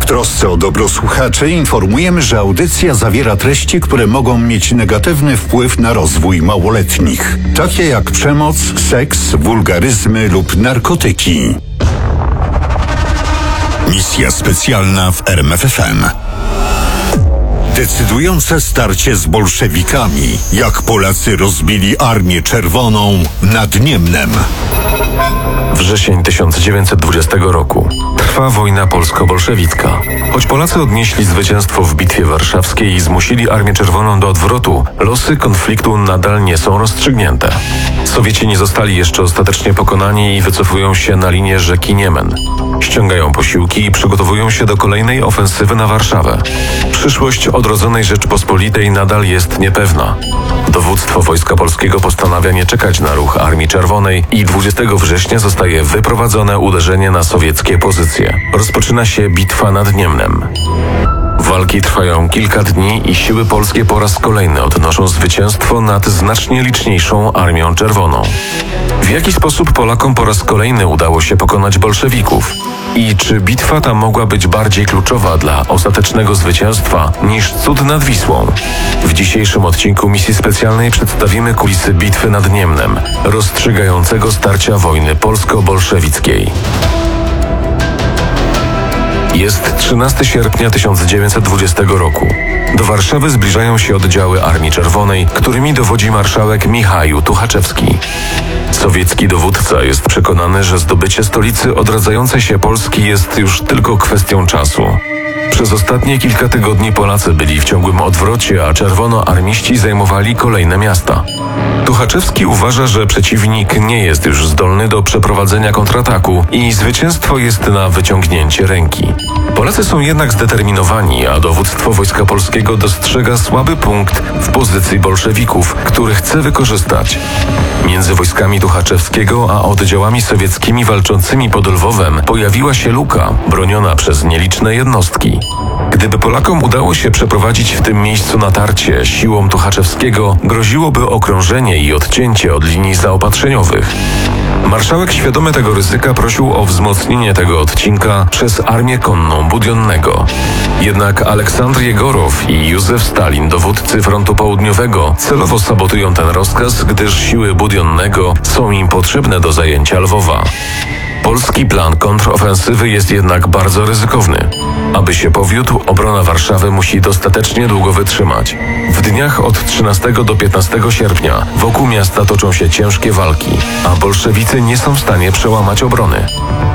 W trosce o dobro słuchaczy informujemy, że audycja zawiera treści, które mogą mieć negatywny wpływ na rozwój małoletnich, takie jak przemoc, seks, wulgaryzmy lub narkotyki. Misja specjalna w RMFFM. Decydujące starcie z bolszewikami. Jak Polacy rozbili Armię Czerwoną nad Niemnem. Wrzesień 1920 roku. Trwa wojna polsko-bolszewicka. Choć Polacy odnieśli zwycięstwo w Bitwie Warszawskiej i zmusili Armię Czerwoną do odwrotu, losy konfliktu nadal nie są rozstrzygnięte. Sowieci nie zostali jeszcze ostatecznie pokonani i wycofują się na linię rzeki Niemen. Ściągają posiłki i przygotowują się do kolejnej ofensywy na Warszawę. Przyszłość odrodzonej Rzeczpospolitej nadal jest niepewna. Dowództwo Wojska Polskiego postanawia nie czekać na ruch Armii Czerwonej i 20 września zostaje wyprowadzone uderzenie na sowieckie pozycje. Rozpoczyna się bitwa nad Niemnem. Walki trwają kilka dni i siły polskie po raz kolejny odnoszą zwycięstwo nad znacznie liczniejszą Armią Czerwoną. W jaki sposób Polakom po raz kolejny udało się pokonać bolszewików? I czy bitwa ta mogła być bardziej kluczowa dla ostatecznego zwycięstwa niż cud nad Wisłą? W dzisiejszym odcinku misji specjalnej przedstawimy kulisy bitwy nad Niemnem, rozstrzygającego starcia wojny polsko-bolszewickiej. Jest 13 sierpnia 1920 roku. Do Warszawy zbliżają się oddziały Armii Czerwonej, którymi dowodzi marszałek Michał Tuchaczewski. Sowiecki dowódca jest przekonany, że zdobycie stolicy odradzającej się Polski jest już tylko kwestią czasu. Przez ostatnie kilka tygodni Polacy byli w ciągłym odwrocie, a czerwonoarmiści zajmowali kolejne miasta. Tuchaczewski uważa, że przeciwnik nie jest już zdolny do przeprowadzenia kontrataku i zwycięstwo jest na wyciągnięcie ręki. Polacy są jednak zdeterminowani, a dowództwo Wojska Polskiego dostrzega słaby punkt w pozycji bolszewików, który chce wykorzystać. Między wojskami Tuchaczewskiego a oddziałami sowieckimi walczącymi pod Lwowem pojawiła się luka, broniona przez nieliczne jednostki. Gdyby Polakom udało się przeprowadzić w tym miejscu natarcie siłą Tuchaczewskiego, groziłoby okrążenie i odcięcie od linii zaopatrzeniowych. Marszałek, świadomy tego ryzyka, prosił o wzmocnienie tego odcinka przez Armię Konną Budionnego. Jednak Aleksandr Jegorow i Józef Stalin, dowódcy frontu południowego, celowo sabotują ten rozkaz, gdyż siły Budionnego są im potrzebne do zajęcia Lwowa. Polski plan kontrofensywy jest jednak bardzo ryzykowny. Aby się powiódł, obrona Warszawy musi dostatecznie długo wytrzymać. W dniach od 13 do 15 sierpnia wokół miasta toczą się ciężkie walki, a bolszewicy nie są w stanie przełamać obrony.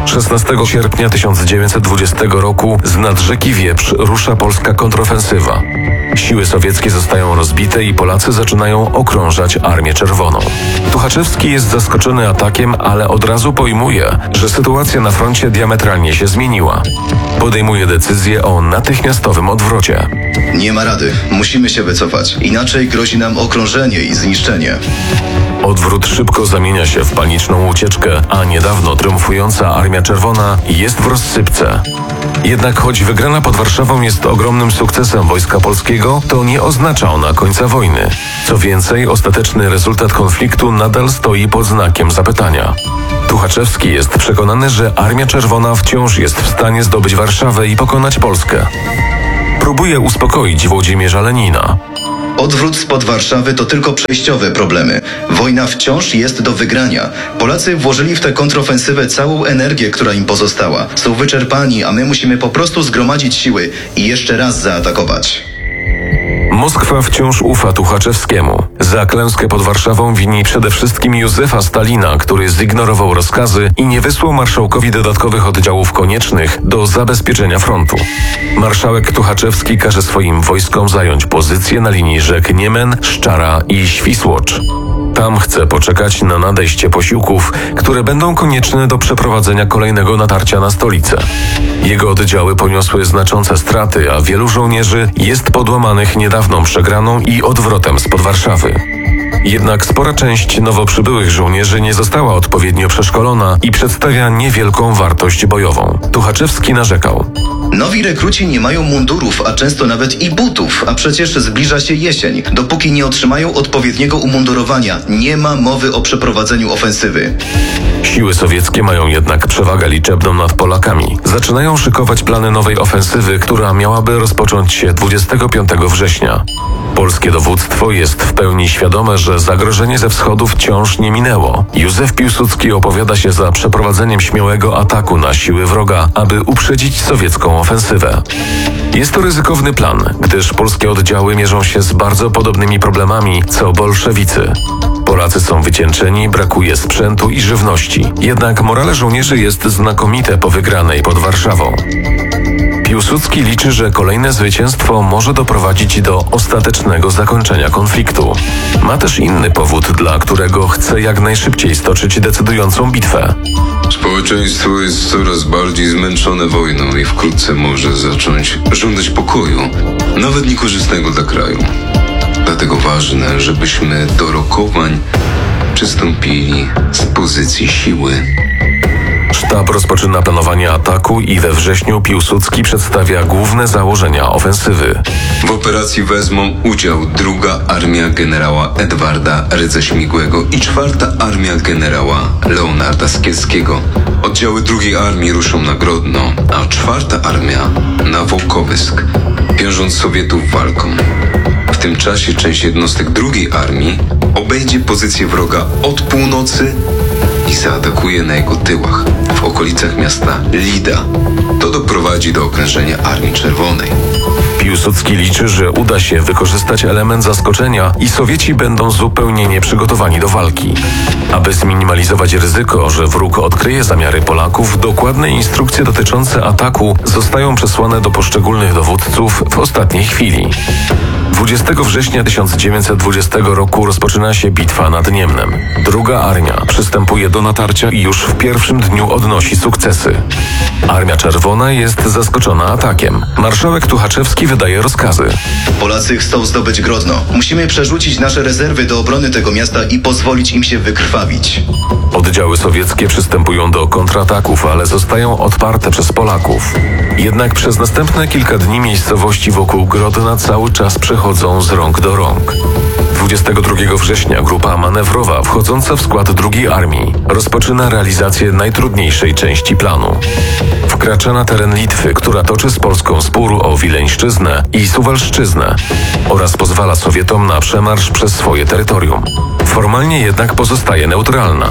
16 sierpnia 1920 roku z nad rzeki Wieprz rusza polska kontrofensywa. Siły sowieckie zostają rozbite i Polacy zaczynają okrążać Armię Czerwoną. Tuchaczewski jest zaskoczony atakiem, ale od razu pojmuje, że sytuacja na froncie diametralnie się zmieniła. Podejmuje decyzję o natychmiastowym odwrocie. Nie ma rady, musimy się wycofać, inaczej grozi nam okrążenie i zniszczenie. Odwrót szybko zamienia się w paniczną ucieczkę, a niedawno triumfująca Armia Czerwona jest w rozsypce. Jednak choć wygrana pod Warszawą jest ogromnym sukcesem Wojska Polskiego, to nie oznacza ona końca wojny. Co więcej, ostateczny rezultat konfliktu nadal stoi pod znakiem zapytania. Tuchaczewski jest przekonany, że Armia Czerwona wciąż jest w stanie zdobyć Warszawę i pokonać Polskę. Próbuje uspokoić Włodzimierza Lenina. Odwrót spod Warszawy to tylko przejściowe problemy. Wojna wciąż jest do wygrania. Polacy włożyli w tę kontrofensywę całą energię, która im pozostała. Są wyczerpani, a my musimy po prostu zgromadzić siły i jeszcze raz zaatakować. Moskwa wciąż ufa Tuchaczewskiemu. Za klęskę pod Warszawą wini przede wszystkim Józefa Stalina, który zignorował rozkazy i nie wysłał marszałkowi dodatkowych oddziałów koniecznych do zabezpieczenia frontu. Marszałek Tuchaczewski każe swoim wojskom zająć pozycję na linii rzek Niemen, Szczara i Świsłocz. Tam chce poczekać na nadejście posiłków, które będą konieczne do przeprowadzenia kolejnego natarcia na stolicę. Jego oddziały poniosły znaczące straty, a wielu żołnierzy jest podłamanych niedawną przegraną i odwrotem spod Warszawy. Jednak spora część nowo przybyłych żołnierzy nie została odpowiednio przeszkolona i przedstawia niewielką wartość bojową. Tuchaczewski narzekał. Nowi rekruci nie mają mundurów, a często nawet i butów, a przecież zbliża się jesień. Dopóki nie otrzymają odpowiedniego umundurowania, nie ma mowy o przeprowadzeniu ofensywy. Siły sowieckie mają jednak przewagę liczebną nad Polakami. Zaczynają szykować plany nowej ofensywy, która miałaby rozpocząć się 25 września. Polskie dowództwo jest w pełni świadome, że zagrożenie ze wschodu wciąż nie minęło. Józef Piłsudski opowiada się za przeprowadzeniem śmiałego ataku na siły wroga, aby uprzedzić sowiecką ofensywę. Jest to ryzykowny plan, gdyż polskie oddziały mierzą się z bardzo podobnymi problemami co bolszewicy. Polacy są wycieńczeni, brakuje sprzętu i żywności. Jednak morale żołnierzy jest znakomite po wygranej pod Warszawą. Piłsudski liczy, że kolejne zwycięstwo może doprowadzić do ostatecznego zakończenia konfliktu. Ma też inny powód, dla którego chce jak najszybciej stoczyć decydującą bitwę. Społeczeństwo jest coraz bardziej zmęczone wojną i wkrótce może zacząć żądać pokoju, nawet niekorzystnego dla kraju. Dlatego ważne, żebyśmy do rokowań przystąpili z pozycji siły. Sztab rozpoczyna planowanie ataku i we wrześniu Piłsudski przedstawia główne założenia ofensywy. W operacji wezmą udział 2. Armia generała Edwarda Rydze-Śmigłego i 4. Armia generała Leonarda Skierskiego. Oddziały 2. Armii ruszą na Grodno, a 4. Armia na Wołkowysk, wiążąc Sowietów walką. W tym czasie część jednostek 2. Armii obejdzie pozycję wroga od północy i zaatakuje na jego tyłach, w okolicach miasta Lida. To doprowadzi do okrążenia Armii Czerwonej. Piłsudski liczy, że uda się wykorzystać element zaskoczenia i Sowieci będą zupełnie nieprzygotowani do walki. Aby zminimalizować ryzyko, że wróg odkryje zamiary Polaków, dokładne instrukcje dotyczące ataku zostają przesłane do poszczególnych dowódców w ostatniej chwili. 20 września 1920 roku rozpoczyna się bitwa nad Niemnem. 2. Armia przystępuje do natarcia i już w pierwszym dniu odnosi sukcesy. Armia Czerwona jest zaskoczona atakiem. Marszałek Tuchaczewski wydaje rozkazy. Polacy chcą zdobyć Grodno. Musimy przerzucić nasze rezerwy do obrony tego miasta i pozwolić im się wykrwawić. Oddziały sowieckie przystępują do kontrataków, ale zostają odparte przez Polaków. Jednak przez następne kilka dni miejscowości wokół Grodna cały czas przechodzą z rąk do rąk. 22 września grupa manewrowa wchodząca w skład 2. Armii rozpoczyna realizację najtrudniejszej części planu. Wkracza na teren Litwy, która toczy z Polską spór o Wileńszczyznę i Suwalszczyznę oraz pozwala Sowietom na przemarsz przez swoje terytorium. Formalnie jednak pozostaje neutralna.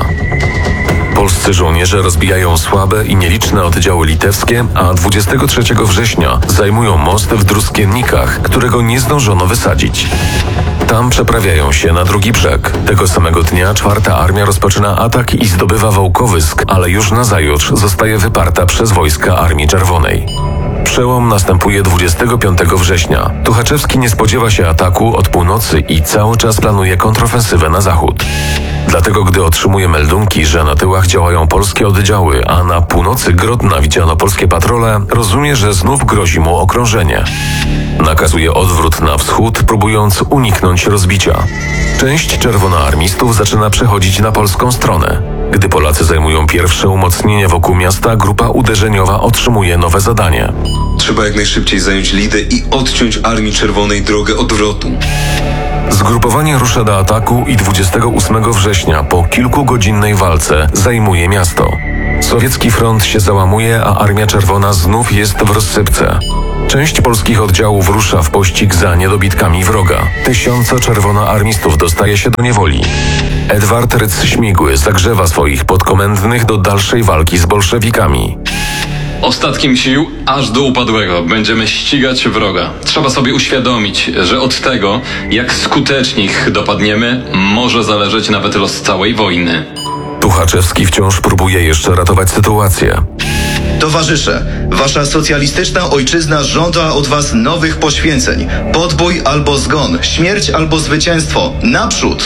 Polscy żołnierze rozbijają słabe i nieliczne oddziały litewskie, a 23 września zajmują most w Druskiennikach, którego nie zdążono wysadzić. Tam przeprawiają się na drugi brzeg. Tego samego dnia 4. Armia rozpoczyna atak i zdobywa Wołkowysk, ale już nazajutrz zostaje wyparta przez wojska Armii Czerwonej. Przełom następuje 25 września. Tuchaczewski nie spodziewa się ataku od północy i cały czas planuje kontrofensywę na zachód. Dlatego, gdy otrzymuje meldunki, że na tyłach działają polskie oddziały, a na północy Grodna widziano polskie patrole, rozumie, że znów grozi mu okrążenie. Nakazuje odwrót na wschód, próbując uniknąć rozbicia. Część czerwonoarmistów zaczyna przechodzić na polską stronę. Gdy Polacy zajmują pierwsze umocnienie wokół miasta, grupa uderzeniowa otrzymuje nowe zadanie. Trzeba jak najszybciej zająć Lidę i odciąć Armii Czerwonej drogę odwrotu. Zgrupowanie rusza do ataku i 28 września po kilkugodzinnej walce zajmuje miasto. Sowiecki front się załamuje, a Armia Czerwona znów jest w rozsypce. Część polskich oddziałów rusza w pościg za niedobitkami wroga. Tysiące czerwonoarmistów dostaje się do niewoli. Edward Rydz-Śmigły zagrzewa swoich podkomendnych do dalszej walki z bolszewikami. Ostatkiem sił aż do upadłego będziemy ścigać wroga. Trzeba sobie uświadomić, że od tego, jak skutecznie ich dopadniemy, może zależeć nawet los całej wojny. Tuchaczewski wciąż próbuje jeszcze ratować sytuację. Towarzysze, wasza socjalistyczna ojczyzna żąda od was nowych poświęceń. Podbój albo zgon, śmierć albo zwycięstwo. Naprzód!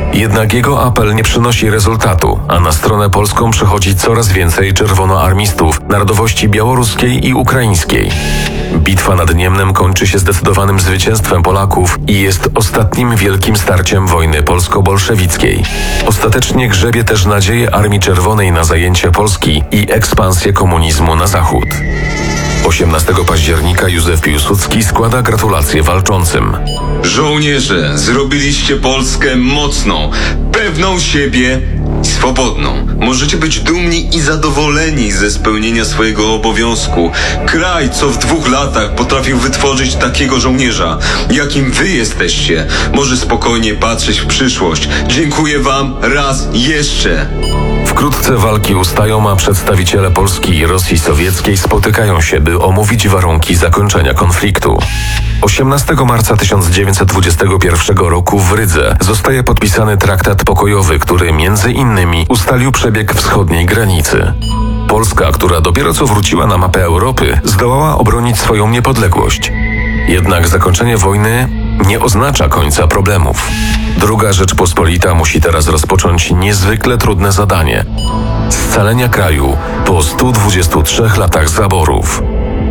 Jednak jego apel nie przynosi rezultatu, a na stronę polską przychodzi coraz więcej czerwonoarmistów narodowości białoruskiej i ukraińskiej. Bitwa nad Niemnem kończy się zdecydowanym zwycięstwem Polaków i jest ostatnim wielkim starciem wojny polsko-bolszewickiej. Ostatecznie grzebie też nadzieję Armii Czerwonej na zajęcie Polski i ekspansję komunizmu na zachód. 18 października Józef Piłsudski składa gratulacje walczącym. Żołnierze, zrobiliście Polskę mocną, pewną siebie i swobodną. Możecie być dumni i zadowoleni ze spełnienia swojego obowiązku. Kraj, co w 2 latach potrafił wytworzyć takiego żołnierza, jakim wy jesteście, może spokojnie patrzeć w przyszłość. Dziękuję wam raz jeszcze. Wkrótce walki ustają, a przedstawiciele Polski i Rosji Sowieckiej spotykają się, by omówić warunki zakończenia konfliktu. 18 marca 1921 roku w Rydze zostaje podpisany traktat pokojowy, który między innymi ustalił przebieg wschodniej granicy. Polska, która dopiero co wróciła na mapę Europy, zdołała obronić swoją niepodległość. Jednak zakończenie wojny nie oznacza końca problemów. Druga Rzeczpospolita musi teraz rozpocząć niezwykle trudne zadanie – scalenia kraju po 123 latach zaborów.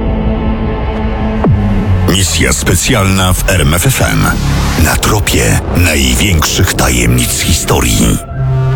Misja specjalna w RMFFM. Na tropie największych tajemnic historii.